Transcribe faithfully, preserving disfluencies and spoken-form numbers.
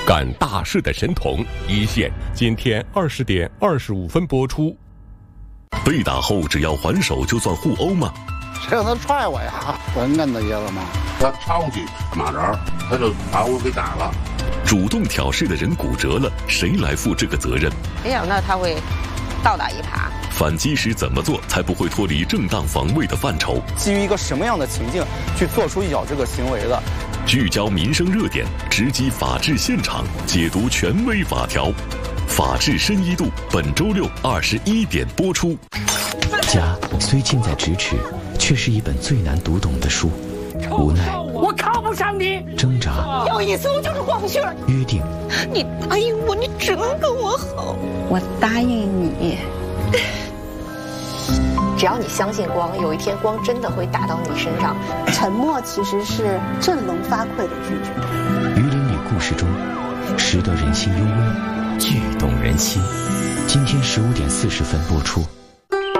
干大事的神童一线，今天二十点二十五分播出。 被打后只要还手就算互殴吗？ 谁让他踹我呀？我摁的意思吗？ 他抄起马扎，他就把我给打了。 主动挑事的人骨折了，谁来负这个责任？ 没想到他会倒打一耙。 反击时怎么做才不会脱离正当防卫的范畴？ 基于一个什么样的情境去做出咬这个行为的？ 聚焦民生热点，直击法治现场，解读权威法条。法治深一度，本周六二十一点播出。 家虽近在咫尺，却是一本最难读懂的书。无奈， 我看不上你。 挣扎， 有一次我就是过不去了。 约定， 你答应我，你只能跟我好。 我答应你。 只要你相信光，有一天光真的会打到你身上。 沉默其实是振聋发聩的拒绝。 于连理故事中，识得人心幽微，剧动人心。今天十五点四十分播出。